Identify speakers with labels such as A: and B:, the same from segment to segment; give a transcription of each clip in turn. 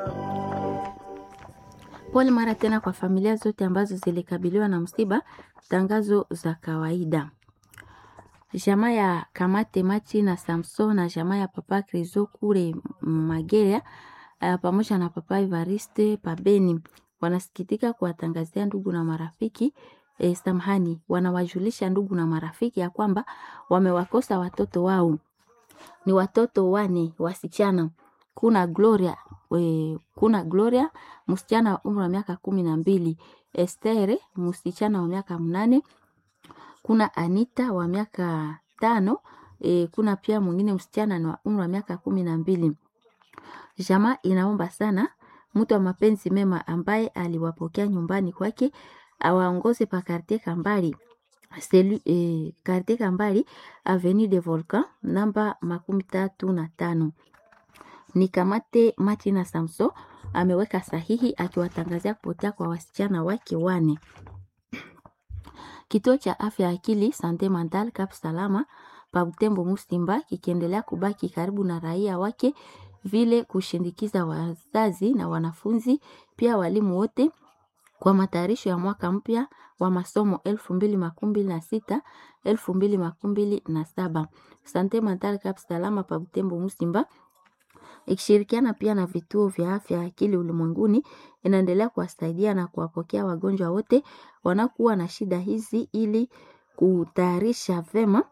A: Pole mara tena kwa familia zote ambazo zilikabiliwa na msiba. Tangazo za kawaida. Jamaa ya Kamate Machi na Samson na jamaa ya Papa Krizo kule Mageria pamoja na Papa Evariste Pabeni wanasikitika kuwatangazia ndugu na marafiki wanawajulisha ndugu na marafiki ya kwamba wamewakosa watoto wao. Ni watoto wane wasichana. Kuna Gloria msichana wa umri wa miaka 12, Estere msichana wa miaka 8, kuna Anita wa miaka 5, kuna pia mwingine msichana wa umri wa miaka 12. Jamaa inaomba sana mtu wa mapenzi mema ambaye aliwapokea nyumbani kwake awaongoze pa Quartier Kambali. Quartier Kambali Avenue des Volcans namba 35. Ni Kamate Mati na Samso ameweka sahihi akiwatangazia kupotea kwa wasichana wake wane. Kituo cha afya akili Sante Mental Cap Salama pa Butembo Musimba kikiendelea kubaki karibu na raia wake, vile kushindikiza wazazi na wanafunzi pia walimu wote kwa matayarisho ya mwaka mpya wa masomo 2026 2027. Sante Mental Cap Salama pa Butembo Musimba ikishirikiana pia na vituo vya afya akili ulimwenguni inaendelea kuwasaidia na kuwapokea wagonjwa wote wanakuwa na shida hizi ili kutayarisha vema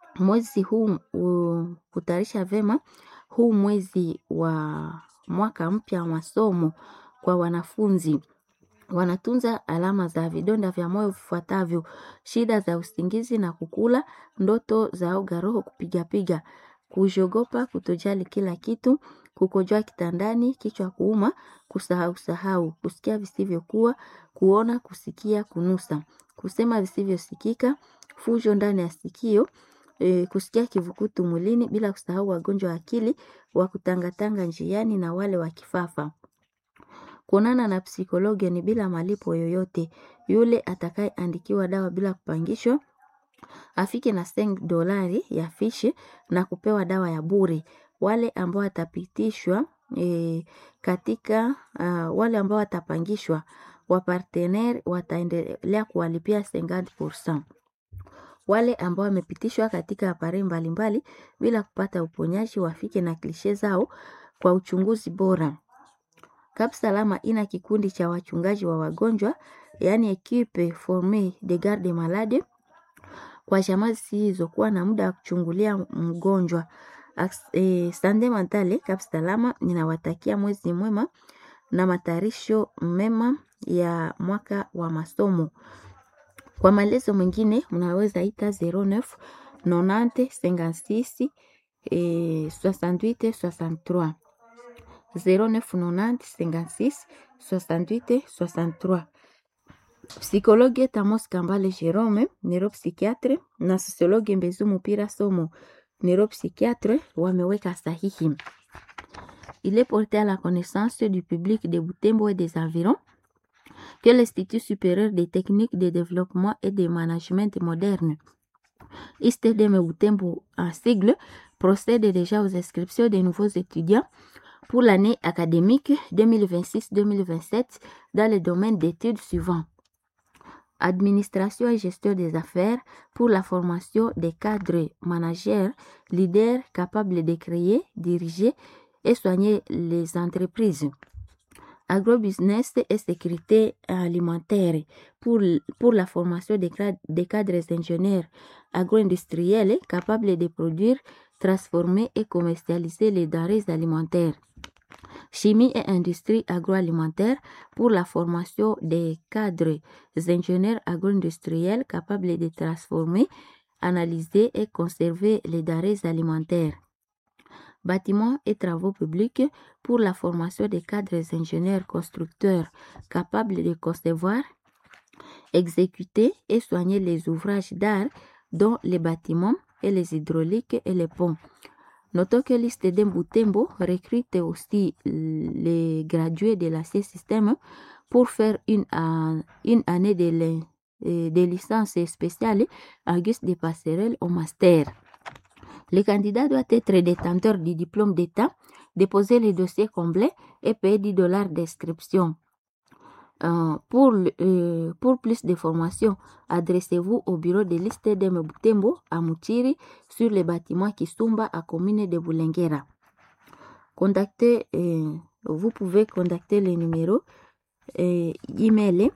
A: huu mwezi wa mwaka mpya wa masomo kwa wanafunzi. Wanatunza alama za vidonda vya moyo vifuatavyo: shida za usingizi na kukula, ndoto za oga roho kupiga, kujogopa, kutojali kila kitu, kukojoa kitandani, kichwa kuuma, kusahau, kusikia visivyokuwa, kuona, kusikia, kunusa, kusema visivyosikika, fujo ndani ya sikio, kusikia kivukutu mwilini, bila kusahau wagonjwa wa akili wa kutangatanga njiani na wale wa kifafa. Kuonana na psikologi ni bila malipo yoyote. Yule atakayeandikiwa dawa bila kupangishwa afike na $5 ya fishi na kupewa dawa ya bure. Wale ambao watapitishwa wale ambao watapangishwa wapartener wataendelea kuwalipia 50%. Wale ambao wamepitishwa katika apare mbalimbali bila kupata uponyaji wafike na klishe zao kwa uchunguzi bora. Cap Salama ina kikundi cha wachungaji wa wagonjwa, yani equipe formée de garde malade kwa jamaa zisizokuwa na muda wa kuchungulia mgonjwa. Sande Mentale Cap Salama ninawatakia mwezi mwema na matayarisho mema ya mwaka wa masomo. Kwa maelezo mengine mnaweza ita 09 90 56 68 63 0990 56 68 63. Psychologue Tamos Kambale Jerome, neuropsychiatre, na sociologue Mbezu Mupira Somo, neuropsychiatre, wameweka sahihi. Il est porté à la connaissance du public de Butembo et des environs que l'Institut supérieur des techniques de développement et de management moderne, ISTDM Butembo en sigle, procède déjà aux inscriptions des nouveaux étudiants pour l'année académique 2026-2027 dans le domaine d'études suivants: administration et gestion des affaires pour la formation des cadres, managers, leaders capables de créer, diriger et soigner les entreprises; agrobusiness et sécurité alimentaire pour la formation des cadres ingénieurs agro-industriels capables de produire, transformer et commercialiser les denrées alimentaires; chimie et industrie agroalimentaire pour la formation des cadres ingénieurs agro-industriels capables de transformer, analyser et conserver les denrées alimentaires; bâtiments et travaux publics pour la formation des cadres ingénieurs constructeurs capables de concevoir, exécuter et soigner les ouvrages d'art dont les bâtiments et les hydrauliques et les ponts. Notons que l'ISTD Butembo recrute aussi les gradués de la C-Système pour faire une année de licence spéciale en guise de passerelle au master. Le candidat doit être détenteur du diplôme d'État Déposez les dossiers complets et payez $10 d'inscription. Pour plus d'informations, adressez-vous au bureau de l'ISTEDEM Butembo à Mutiri sur le bâtiment Kisumba à commune de Bulengera. Vous pouvez contacter le numéro email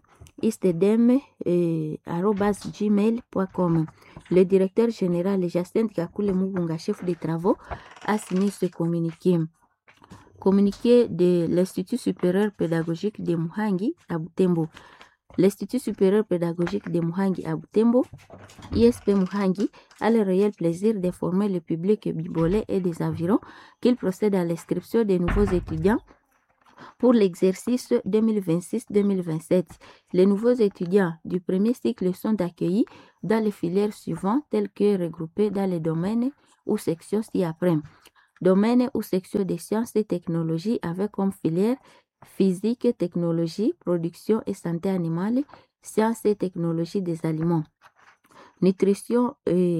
A: istedem@gmail.com. Le directeur général Jacinthe Kakule Mugunga, chef des travaux, a signé ce communiqué. Communiqué de l'Institut supérieur pédagogique de Muhangi à Butembo. L'Institut supérieur pédagogique de Muhangi à Butembo, ISP Muhangi, a le réel plaisir d'informer le public bibolais et des environs qu'il procède à l'inscription des nouveaux étudiants pour l'exercice 2026-2027. Les nouveaux étudiants du premier cycle sont accueillis dans les filières suivantes telles que regroupées dans les domaines ou sections ci-après. Domaine ou section des sciences et technologies avec comme filière physique, technologie, production et santé animale, sciences et technologies des aliments. Nutrition,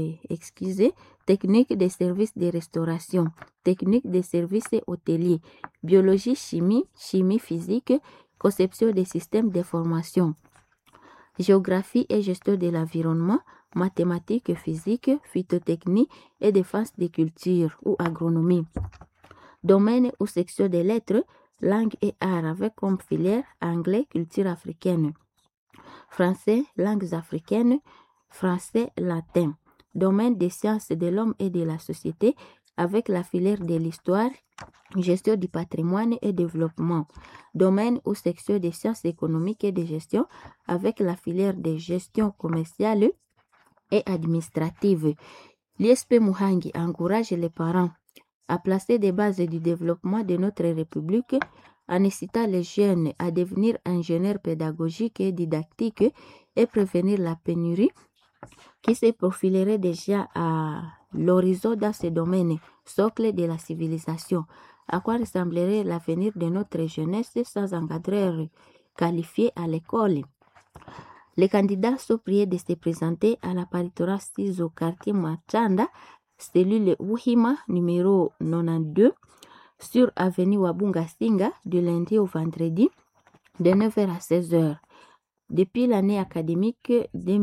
A: technique des services de restauration, technique des services hôteliers, biologie, chimie, chimie physique, conception des systèmes d'information, géographie et gestion de l'environnement, mathématiques, physique, phytotechnie et défense des cultures ou agronomie. Domaine ou section des lettres, langue et arts avec comme filière anglais, culture africaine, français, langues africaines, français, latin. Domaine des sciences de l'homme et de la société avec la filière de l'histoire, gestion du patrimoine et développement. Domaine ou section des sciences économiques et de gestion avec la filière de gestion commerciale et administrative. L'ISP Muhangi encourage les parents à placer des bases du développement de notre République en incitant les jeunes à devenir ingénieurs pédagogiques et didactiques et prévenir la pénurie qui se profilerait déjà à l'horizon dans ce domaine, socle de la civilisation. À quoi ressemblerait l'avenir de notre jeunesse sans encadreurs qualifiés à l'école? Les candidats sont priés de se présenter à la paritorat 6 au quartier Machanda, cellule Wuhima, numéro 92, sur avenue Wabunga Singa, du lundi au vendredi, de 9h à 16h. Depuis l'année académique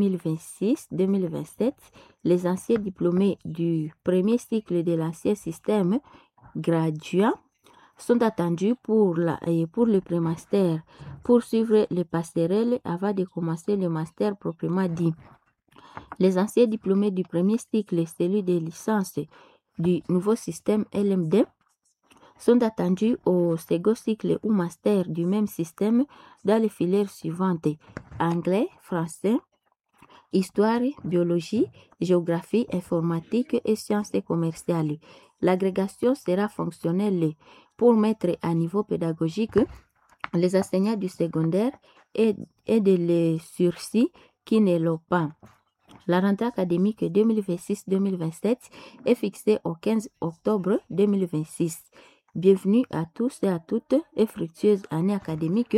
A: 2026-2027, les anciens diplômés du premier cycle de l'ancien système graduat sont attendus pour le prémaster, pour suivre les passerelles avant de commencer le master proprement dit. Les anciens diplômés du premier cycle, celui de licence du nouveau système LMD, sont attendus au second cycle ou master du même système dans les filières suivantes: anglais, français, histoire, biologie, géographie, informatique et sciences commerciales. L'agrégation sera fonctionnelle pour mettre à niveau pédagogique les enseignants du secondaire et de les sursis qui ne l'ont pas. La rentrée académique 2026-2027 est fixée au 15 octobre 2026. Bienvenue à tous et à toutes et fructueuse année académique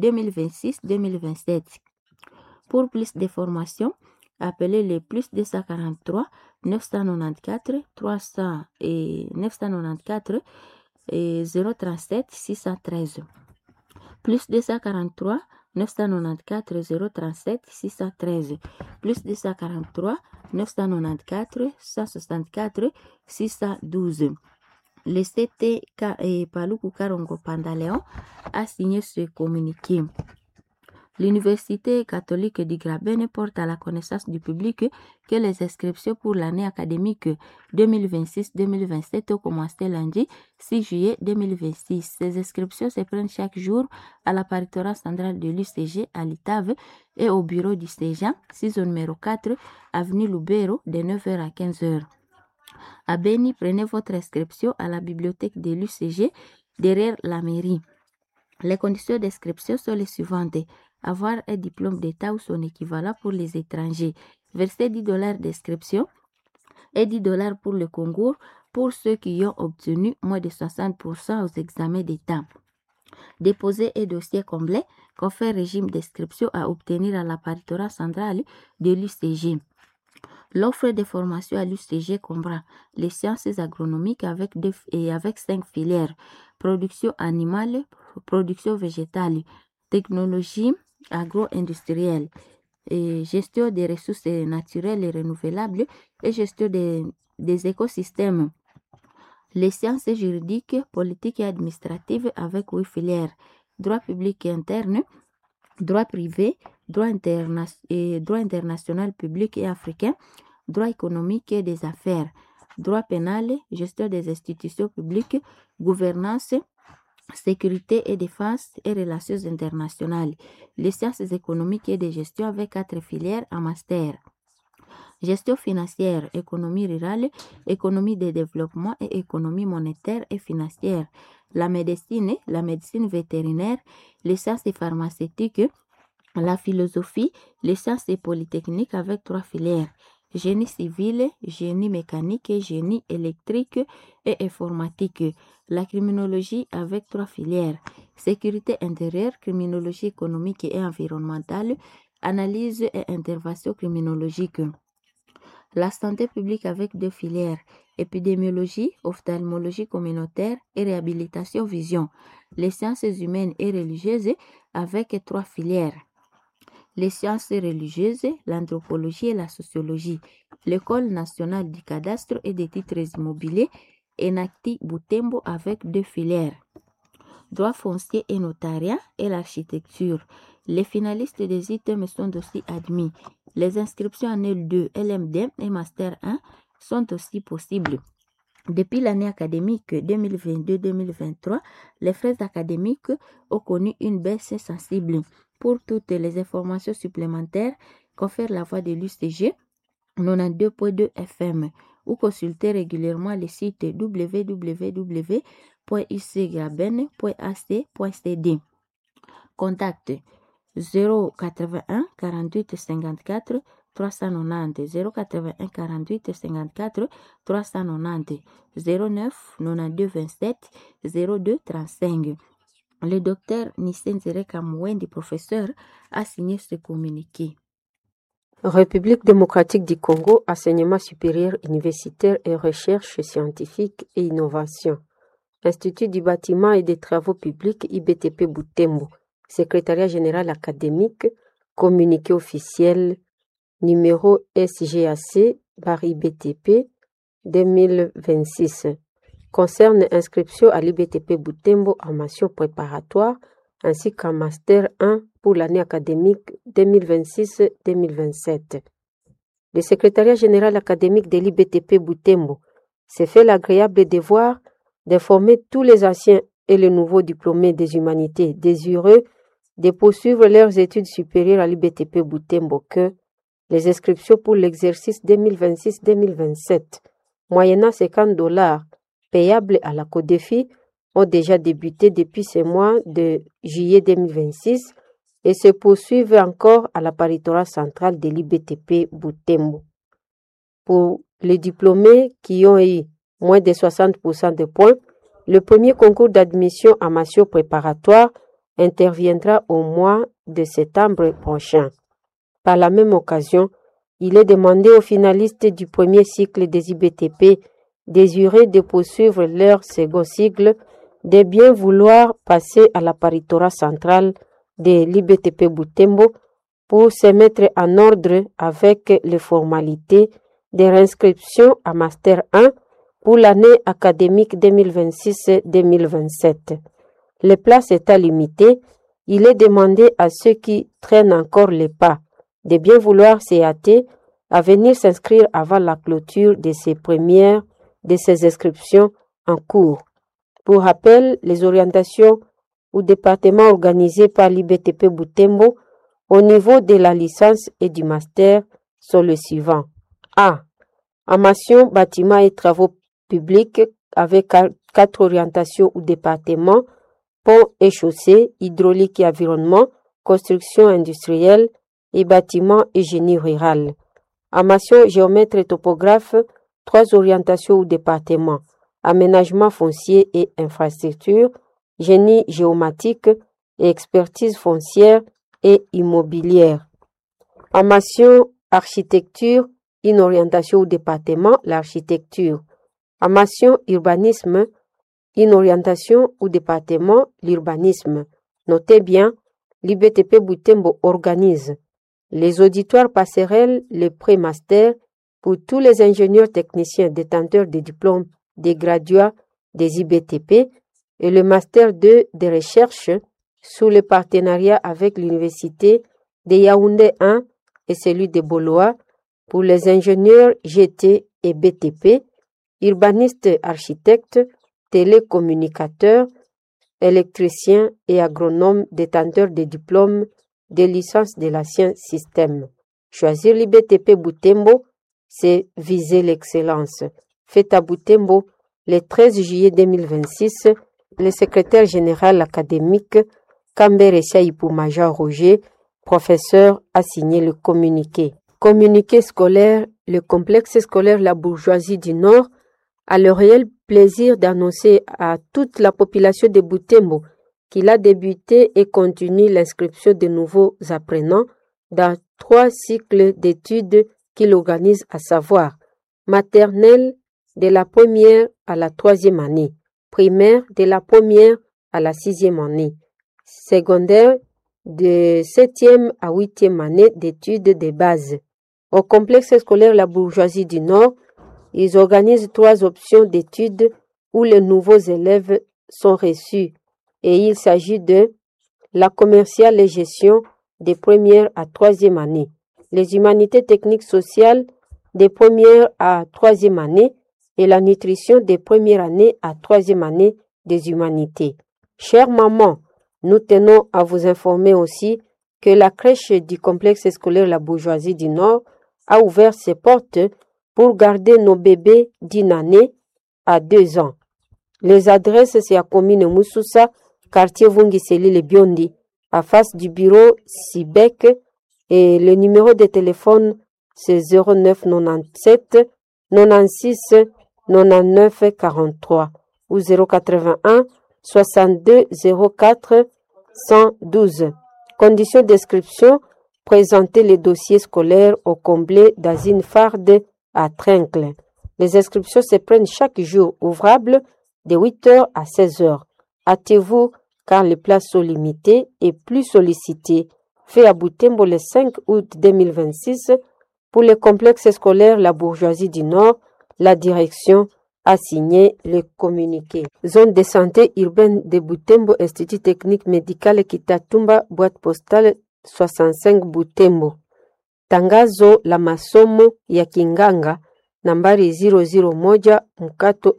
A: 2026-2027. Pour plus d'informations, appelez le plus 243 994 300 et 994 et 037 613. Plus 243 994 037 613. Plus 243 994 164 612. Le CTK et Paluku Karongo Pandaléon a signé ce communiqué. L'Université catholique du Graben porte à la connaissance du public que les inscriptions pour l'année académique 2026-2027 ont commencé lundi 6 juillet 2026. Ces inscriptions se prennent chaque jour à la paritorat centrale de l'UCG à Litave et au bureau du CEJA, 6 numéro 4, avenue Lubero, de 9h à 15h. À Beni, prenez votre inscription à la bibliothèque de l'UCG derrière la mairie. Les conditions d'inscription sont les suivantes: avoir un diplôme d'État ou son équivalent pour les étrangers, verser $10 d'inscription et $10 pour le concours pour ceux qui ont obtenu moins de 60% aux examens d'État. Déposer un dossier complet confère régime d'inscription à obtenir à la paritorat centrale de l'UCG. L'offre de formation à l'UCG comprend les sciences agronomiques avec 5 filières: production animale, production végétale, technologie agro-industrielle, et gestion des ressources naturelles et renouvelables et gestion des écosystèmes. Les sciences juridiques, politiques et administratives avec 8 filières: droit public et interne, droit privé, droit international public et africain, droit économique et des affaires, droit pénal, gestion des institutions publiques, gouvernance, sécurité et défense et relations internationales. Les sciences économiques et de gestion avec 4 filières en master: gestion financière, économie rurale, économie de développement et économie monétaire et financière. La médecine vétérinaire, les sciences pharmaceutiques, la philosophie, les sciences polytechniques avec 3 filières: génie civil, génie mécanique, génie électrique et informatique. La criminologie avec 3 filières: sécurité intérieure, criminologie économique et environnementale, analyse et intervention criminologique. La santé publique avec 2 filières: épidémiologie, ophtalmologie communautaire et réhabilitation vision. Les sciences humaines et religieuses avec 3 filières: les sciences religieuses, l'anthropologie et la sociologie. L'École nationale du cadastre et des titres immobiliers, ENACTI Butembo avec 2 filières: droit foncier et notariat et l'architecture. Les finalistes des items sont aussi admis. Les inscriptions en L2, LMD et Master 1 sont aussi possibles. Depuis l'année académique 2022-2023, les frais académiques ont connu une baisse sensible. Pour toutes les informations supplémentaires, confère la voix de l'UCG 92.2 FM ou consultez régulièrement le site www.ucgraben.ac.cd. Contact 081 48 54 390 081 48 54 390 09 92 27 02 35. Le docteur Nisenzere Kamouendi, professeur, a signé ce communiqué.
B: République démocratique du Congo, enseignement supérieur universitaire et recherche scientifique et innovation. Institut du bâtiment et des travaux publics IBTP Butembo. Secrétariat général académique, communiqué officiel numéro SGAC par IBTP 2026. Concerne inscription à l'IBTP Butembo en mention préparatoire ainsi qu'en master 1 pour l'année académique 2026-2027. Le secrétariat général académique de l'IBTP Butembo s'est fait l'agréable devoir d'informer tous les anciens et les nouveaux diplômés des humanités désireux de poursuivre leurs études supérieures à l'IBTP Butembo que les inscriptions pour l'exercice 2026-2027, moyennant $50 payables à la CODEFI, ont déjà débuté depuis ce mois de juillet 2026 et se poursuivent encore à la paritorat centrale de l'IBTP Butembo. Pour les diplômés qui ont eu moins de 60% de points, le premier concours d'admission en mention préparatoire interviendra au mois de septembre prochain. Par la même occasion, il est demandé aux finalistes du premier cycle des IBTP désireux de poursuivre leur second cycle de bien vouloir passer à la paritorat centrale de l'IBTP Butembo pour se mettre en ordre avec les formalités de réinscription à Master 1 pour l'année académique 2026-2027. Les places étant limitées, il est demandé à ceux qui traînent encore les pas de bien vouloir se hâter à venir s'inscrire avant la clôture de ces inscriptions en cours. Pour rappel, les orientations ou départements organisés par l'IBTP Butembo au niveau de la licence et du master sont les suivants. A. En mention bâtiments et travaux publics avec 4 orientations ou départements: pont et chaussée, hydraulique et environnement, construction industrielle et bâtiments et génie rural. En mention géomètre et topographe, 3 orientations ou départements: aménagement foncier et infrastructure, génie géomatique et expertise foncière et immobilière. En mention architecture, une orientation au département, l'architecture. Formation urbanisme, une orientation au département, l'urbanisme. Notez bien, l'IBTP Butembo organise les auditoires passerelles, les pré-masters pour tous les ingénieurs techniciens détenteurs des diplômes des graduats des IBTP et le master 2 de recherche sous le partenariat avec l'université de Yaoundé 1 et celui de Boloa pour les ingénieurs GT et BTP, urbanistes architectes, télécommunicateurs, électriciens et agronomes détenteurs des diplômes des licences de l'ancien système. Choisir l'IBTP Butembo, c'est viser l'excellence. Fête à Butembo le 13 juillet 2026, le secrétaire général académique Kambere Chaipou Major Roger, professeur, a signé le communiqué. Communiqué scolaire, le complexe scolaire La Bourgeoisie du Nord a le réel plaisir d'annoncer à toute la population de Butembo qu'il a débuté et continue l'inscription de nouveaux apprenants dans 3 cycles d'études qu'il organise, à savoir maternelle de la 1er à la 3e année, primaire de la 1er à la 6e année, secondaire de 7e à 8e année d'études de base. Au complexe scolaire La Bourgeoisie du Nord, ils organisent 3 options d'études où les nouveaux élèves sont reçus et il s'agit de la commerciale et gestion des 1er à 3e année, les humanités techniques sociales des 1er à 3e année et la nutrition des 1er année à 3e année des humanités. Chères mamans, nous tenons à vous informer aussi que la crèche du complexe scolaire La Bourgeoisie du Nord a ouvert ses portes pour garder nos bébés d'1 année à 2 ans. Les adresses, c'est à commune Moussoussa, quartier Vungiseli le Biondi, à face du bureau Sibec, et le numéro de téléphone, c'est 09 97 96 99 43 ou 081 62 04 112. Conditions d'inscription, présenter les dossiers scolaires au complet dans une farde à Trincle. Les inscriptions se prennent chaque jour ouvrable de 8h à 16h. Hâtez-vous car les places sont limitées et plus sollicitées. Fait à Butembo le 5 août 2026 pour le complexe scolaire La Bourgeoisie du Nord, la direction a signé le communiqué. Zone de santé urbaine de Butembo, Institut technique médical Kitatumba, boîte postale 65 Butembo. Tangazo la masomo ya kinganga nambari 001 mkato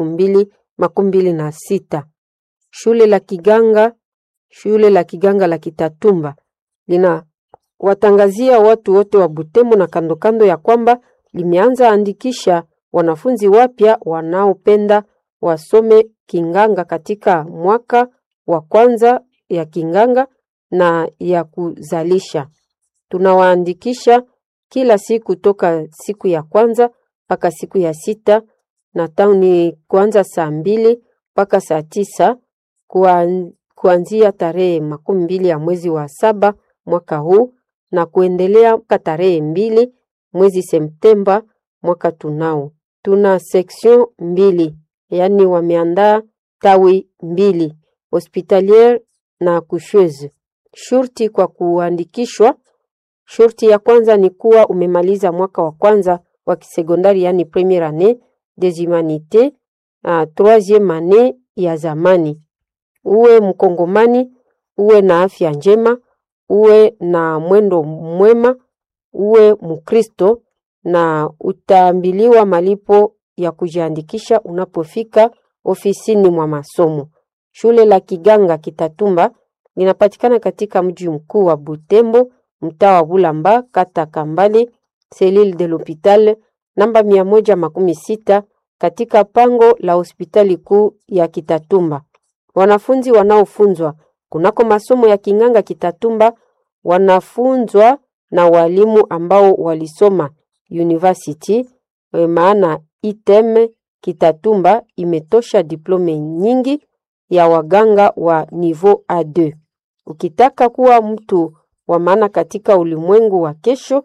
B: 2026. Shule la kiganga la Kitatumba lina watangazia watu wote wa Butembo na kandokando ya kwamba limeanza andikisha wanafunzi wapya wanaopenda wasome kinganga katika mwaka wa kwanza ya kinganga na ya kuzalisha. Tunawaandikisha kila siku toka siku ya kwanza mpaka siku ya 6 na tauni kuanza saa 2 mpaka saa 9 kuanzia tarehe 12 ya mwezi wa 7 mwaka huu na kuendelea mpaka tarehe 2 mwezi Septemba mwaka tunao. Tuna section 2, yani wameandaa tawi 2, hospitaliere na coucheuse. Shurti kwa kuandikishwa, shurti ya kwanza ni kuwa umemaliza mwaka wa kwanza wa kisekondari, yani première année des humanités, 3e année ya zamani. Uwe mkongomani, uwe na afya njema, uwe na mwendo mwema, uwe mkristo, na utaambiliwa malipo ya kujiandikisha unapofika ofisini mwa masomo. Shule la kiganga Kitatumba linapatikana katika mji mkuu wa Butembo, mtaa wa Bulamba, kata Kambale, selile de l'hôpital namba 116 katika pango la hospitali kuu ya Kitatumba. Wanafunzi wanaofunzwa kunako masomo ya kinganga Kitatumba wanafunzwa na walimu ambao walisoma university, maana item Kitatumba imetosha diplome nyingi ya waganga wa niveau A2. Ukitaka kuwa mtu wa maana katika ulimwengu wa kesho,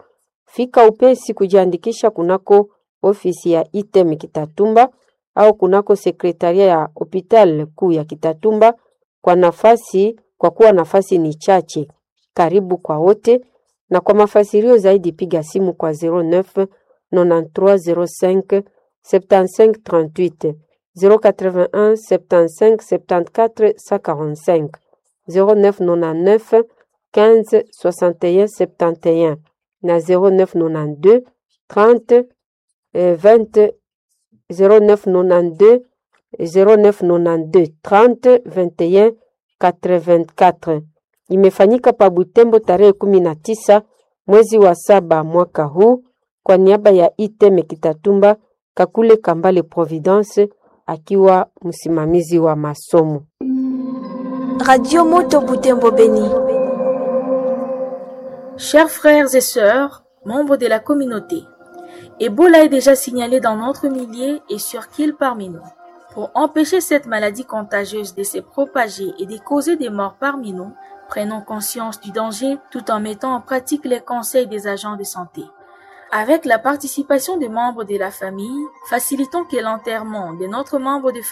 B: fika upesi kujiandikisha kunako ofisi ya ITEM Kitatumba au kunako sekretaria ya hospitali kuu ya Kitatumba kwa kuwa nafasi ni chache. Karibu kwa wote, na kwa mafasirio zaidi piga simu kwa 09 93 05 75 38 081 75 74 145 0999 15 61 71 na 0992 30 20 0992 30 21 84. Imefanyika pa Butembo tarehe 19 mwezi wa 7 mwaka huu kwa niaba ya ITEM Kitatumba, Kakule Kambale Providence akiwa msimamizi wa masomo.
C: Radio Moto Butembo Beni. Chers frères et sœurs, membres de la communauté, Ebola est déjà signalé dans notre milieu et sur qu'il parmi nous. Pour empêcher cette maladie contagieuse de se propager et de causer des morts parmi nous, prenons conscience du danger tout en mettant en pratique les conseils des agents de santé. Avec la participation des membres de la famille, facilitons que l'enterrement de notre membre de